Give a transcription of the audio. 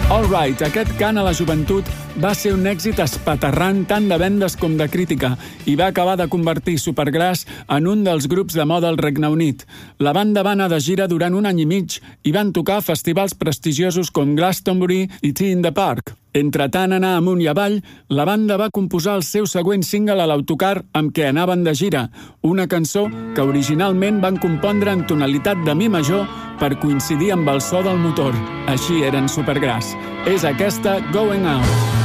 All Right, aquest cant a la joventut va ser un èxit espaterrant tant de vendes com de crítica i va acabar de convertir Supergrass en un dels grups de moda al Regne Unit. La banda va anar de gira durant 1 any i mig i van tocar a festivals prestigiosos com Glastonbury i Tea in the Park. Entre tant anar amunt i avall, la banda va composar el seu següent single a l'autocar amb què anaven de gira, una cançó que originalment van compondre en tonalitat de mi major per coincidir amb el so del motor. Així eren Supergrass. És aquesta Going Out.